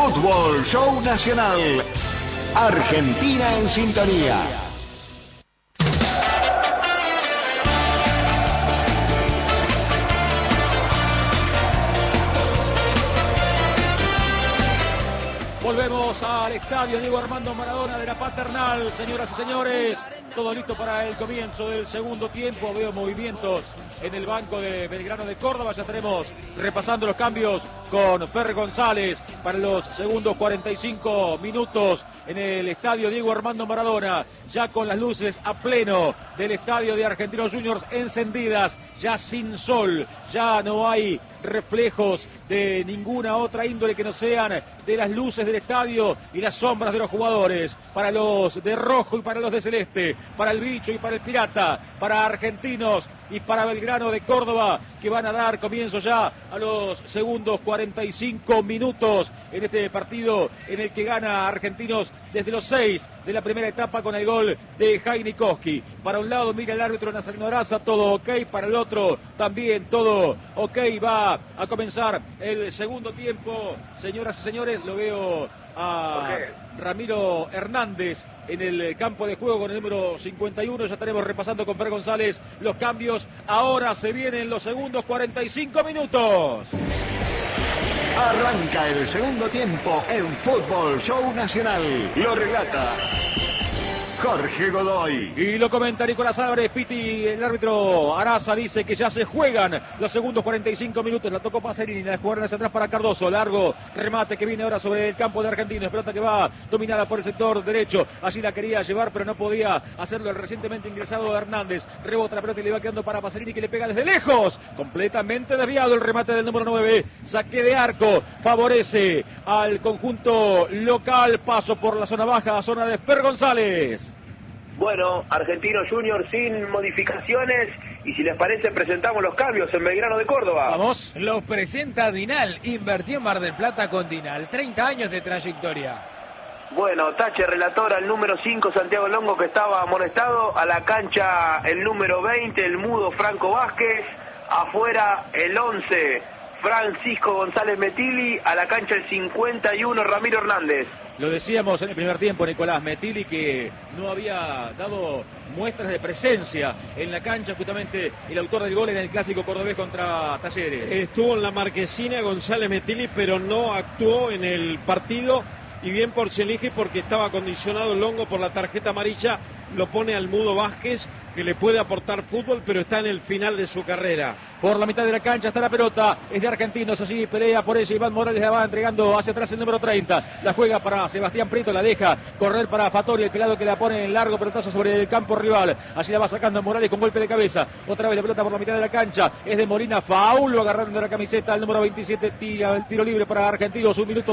Fútbol Show Nacional. Argentina en sintonía. Volvemos al estadio Diego Armando Maradona de la Paternal, señoras y señores. Todo listo para el comienzo del segundo tiempo. Veo movimientos en el banco de Belgrano de Córdoba. Ya estaremos repasando los cambios con Fer González para los segundos 45 minutos en el estadio Diego Armando Maradona. Ya con las luces a pleno del estadio de Argentinos Juniors encendidas, ya sin sol, ya no hay reflejos de ninguna otra índole que no sean de las luces del estadio y las sombras de los jugadores. Para los de rojo y para los de celeste, para el bicho y para el pirata, para Argentinos y para Belgrano de Córdoba, que van a dar comienzo ya a los segundos 45 minutos en este partido en el que gana Argentinos desde los 6 de la primera etapa con el gol de Jaime Koski. Para un lado mira el árbitro Nazareno Araza, todo ok. Para el otro también todo ok. Va a comenzar el segundo tiempo, señoras y señores. Lo veo a Ramiro Hernández en el campo de juego con el número 51. Ya estaremos repasando con Fer González los cambios. Ahora se vienen los segundos 45 minutos. Arranca el segundo tiempo en Fútbol Show Nacional. Lo relata Jorge Godoy. Y lo comenta Nicolás Álvarez. Piti, el árbitro Araza, dice que ya se juegan los segundos 45 minutos. La tocó Pacerini, la jugaron hacia atrás para Cardoso. Largo remate que viene ahora sobre el campo de Argentinos. Pelota que va dominada por el sector derecho. Allí la quería llevar, pero no podía hacerlo el recientemente ingresado Hernández. Rebota la pelota y le va quedando para Pacerini, que le pega desde lejos. Completamente desviado el remate del número 9. Saque de arco. Favorece al conjunto local. Paso por la zona baja, zona de Fer González. Bueno, Argentinos Juniors sin modificaciones, y si les parece presentamos los cambios en Belgrano de Córdoba. Vamos. Los presenta Dinal, invertí en Mar del Plata con Dinal, 30 años de trayectoria. Bueno, tache relator al número 5, Santiago Longo, que estaba amonestado. A la cancha el número 20, el mudo Franco Vázquez. Afuera el 11, Francisco González Metilli. A la cancha el 51, Ramiro Hernández. Lo decíamos en el primer tiempo, Nicolás Metilli, que no había dado muestras de presencia en la cancha, justamente el autor del gol en el clásico cordobés contra Talleres. Estuvo en la marquesina González Metilli, pero no actuó en el partido, y bien por se elige porque estaba condicionado Longo por la tarjeta amarilla. Lo pone al mudo Vázquez, que le puede aportar fútbol, pero está en el final de su carrera. Por la mitad de la cancha está la pelota, es de Argentinos, allí pelea por ella Iván Morales, la va entregando hacia atrás el número 30, la juega para Sebastián Prieto, la deja correr para Fattori, el pelado que la pone en largo pelotazo sobre el campo rival, allí la va sacando Morales con golpe de cabeza, otra vez la pelota por la mitad de la cancha, es de Molina, faul, lo agarraron de la camiseta, el número 27, tira el tiro libre para Argentinos, 1 minuto